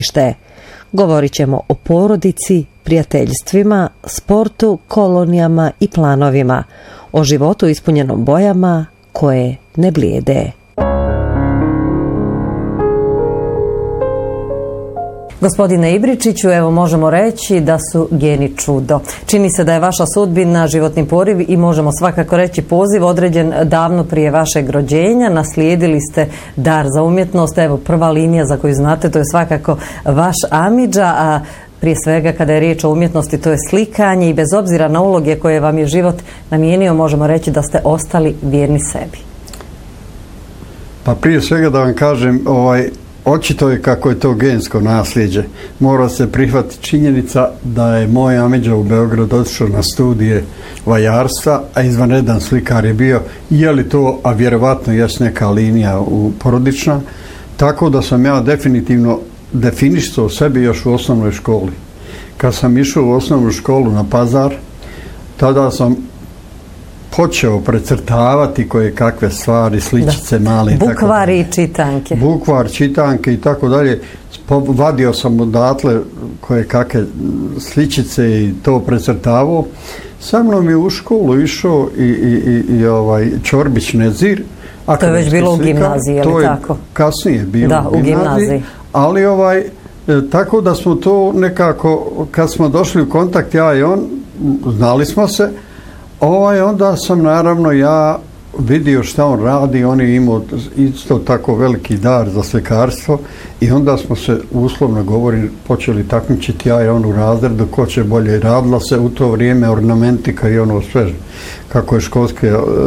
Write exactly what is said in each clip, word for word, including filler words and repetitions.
Šte? Govorit ćemo o porodici, prijateljstvima, sportu, kolonijama i planovima, o životu ispunjenom bojama koje ne blijede. Gospodine Ibričiću, evo možemo reći da su geni čudo. Čini se da je vaša sudbina životni poriv i možemo svakako reći poziv određen davno prije vašeg rođenja. Naslijedili ste dar za umjetnost. Evo prva linija za koju znate, to je svakako vaš amidža, a prije svega kada je riječ o umjetnosti to je slikanje i bez obzira na uloge koje vam je život namijenio, možemo reći da ste ostali vjerni sebi. Pa prije svega da vam kažem, ovaj, očito je kako je to gensko nasljeđe. Mora se prihvatiti činjenica da je moj amidža u Beogradu otišao na studije vajarstva, a izvanredan slikar je bio. Je li to, a vjerovatno jest neka linija u porodična, tako da sam ja definitivno definištao sebi još u osnovnoj školi. Kad sam išao u osnovnu školu na Pazar, tada sam počeo precrtavati koje kakve stvari, sličice da. Male. Bukvari i čitanke. Bukvar, čitanke i tako dalje. Vadio sam odatle koje kakve sličice i to precrtavao. Sa mnom je u školu išao i, i, i, i ovaj Čorbić Nezir. To je već bilo slika. U gimnaziji, je li tako? To je kasnije bilo da, u gimnaziji. U gimnaziji. Ali ovaj, e, tako da smo to nekako, kad smo došli u kontakt, ja i on, znali smo se, ovaj, onda sam naravno ja vidio šta on radi, on je imao isto tako veliki dar za slikarstvo i onda smo se uslovno govori počeli takmičiti ja i on u razredu ko će bolje. Radila se u to vrijeme ornamentika i ono sve kako je školska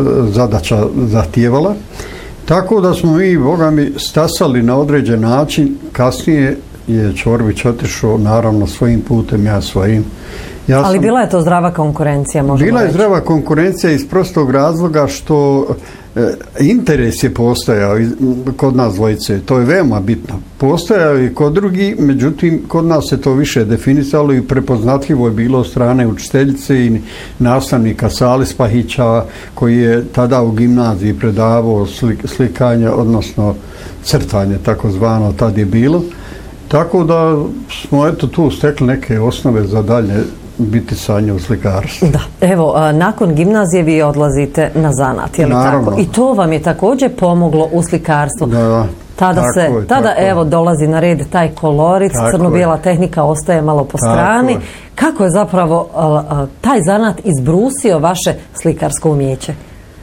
zadaća zahtijevala. Tako da smo mi, boga mi, stasali na određen način. Kasnije je Čorbić otišao naravno svojim putem, ja svojim. Ja Ali sam, bila je to zdrava konkurencija, možemo Bila je reći. zdrava konkurencija iz prostog razloga što e, interes je postojao iz, kod nas dvojice. To je veoma bitno. Postojao i kod drugi, međutim, kod nas se to više definisalo i prepoznatljivo je bilo od strane učiteljice i nastavnika Sali Spahića, koji je tada u gimnaziji predavao slik, slikanje, odnosno crtanje, takozvano, tad je bilo. Tako da smo eto tu stekli neke osnove za dalje biti sanje u slikarstvu. Da, evo, a, nakon gimnazije vi odlazite na zanat, je li Naravno. tako? I to vam je također pomoglo u slikarstvu. Da, tada tako se, je, tada tako evo dolazi na red taj kolorit, crno-bijela tehnika ostaje malo po strani. je. Kako je zapravo a, a, taj zanat izbrusio vaše slikarsko umjeće?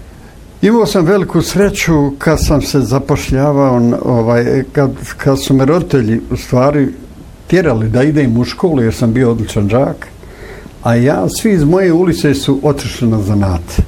Imao sam veliku sreću kad sam se zapošljavao, ovaj, kad, kad su me roditelji u stvari tjerali da idem u školu jer sam bio odličan đak, a ja, svi iz moje ulice su otišli na zanat.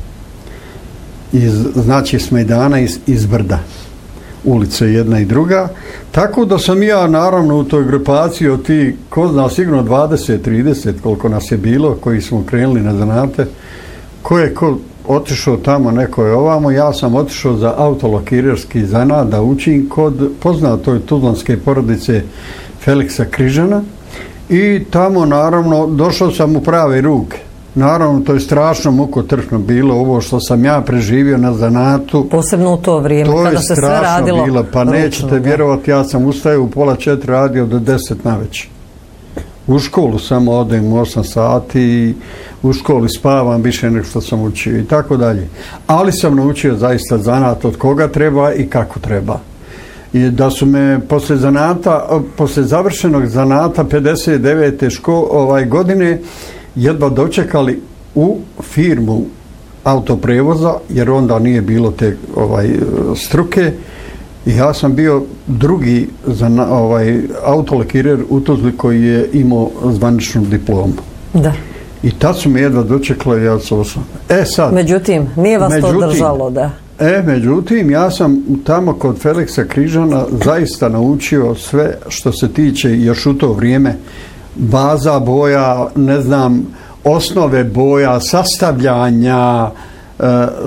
Iz, znači s Mejdana, iz, iz Brda. Ulice jedna i druga. Tako da sam ja naravno u toj grupaciji od ti, ko zna, sigurno dvadeset trideset koliko nas je bilo, koji smo krenuli na zanate, ko je ko otišao tamo, neko je ovamo, ja sam otišao za autolakirerski zanat da učim kod poznatoj tuzlanske porodice Feliksa Križana i tamo naravno došao sam u prave ruke. Naravno, to je strašno mukotrpno bilo, ovo što sam ja preživio na zanatu. Posebno u to vrijeme, to kada se sve radilo. To je strašno bilo, pa ručno, nećete da. vjerovati, ja sam ustajao u pola četiri, radio do deset navečer. U školu samo odem u osam sati i u školi spavam više nego što sam učio i tako dalje. Ali sam naučio zaista zanat od koga treba i kako treba. I da su me posle zanata, posle završenog zanata pedeset devete ško, ovaj, godine jedva dočekali u firmu autoprevoza, jer onda nije bilo te ovaj, struke. I ja sam bio drugi za ovaj, autolakirer u Tuzli koji je imao zvaničnu diplomu. Da. I tad su me jedva dočekali, ja sam... E sad... Međutim, nije vas međutim, to držalo, da? E, međutim, ja sam tamo kod Feliksa Križana zaista naučio sve što se tiče još u to vrijeme baza boja, ne znam, osnove boja, sastavljanja, e,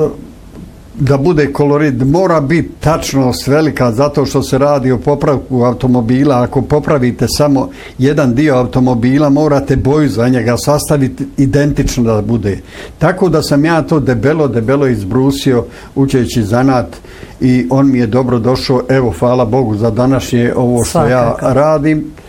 da bude kolorit, mora biti tačnost velika zato što se radi o popravku automobila. Ako popravite samo jedan dio automobila, morate boju za njega sastaviti identično da bude. Tako da sam ja to debelo, debelo izbrusio učeći zanat i on mi je dobro došao. Evo, hvala Bogu za današnje ovo što Svakako. Ja radim.